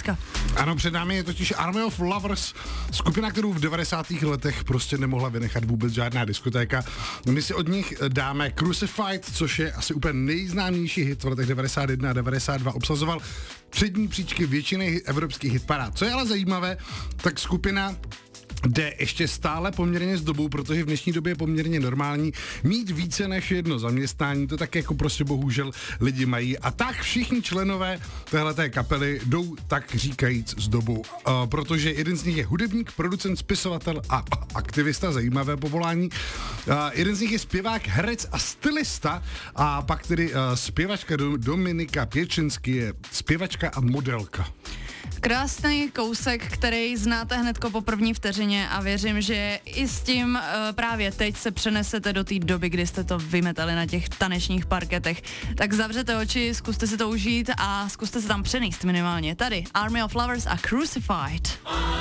písnička. Ano, před námi je totiž Army of Lovers, skupina, kterou v 90. letech prostě nemohla vynechat vůbec žádná diskotéka. My si od nich dáme Crucified, což je asi úplně nejznámější hit v letech 91 a 92, obsazoval přední příčky většiny evropských hitparád. Co je ale zajímavé, tak skupina jde ještě stále poměrně s dobou, protože v dnešní době je poměrně normální mít více než jedno zaměstnání, to tak jako prostě bohužel lidi mají. A tak všichni členové téhleté kapely jdou tak říkajíc s dobou, protože jeden z nich je hudebník, producent, spisovatel a aktivista, zajímavé povolání. Jeden z nich je zpěvák, herec a stylista a pak tedy zpěvačka Dominika Pěčinsky je zpěvačka a modelka. Krásný kousek, který znáte hnedko po první vteřině a věřím, že i s tím právě teď se přenesete do té doby, kdy jste to vymetali na těch tanečních parketech. Tak zavřete oči, zkuste si to užít a zkuste se tam přenést minimálně. Tady Army of Lovers a Crucified.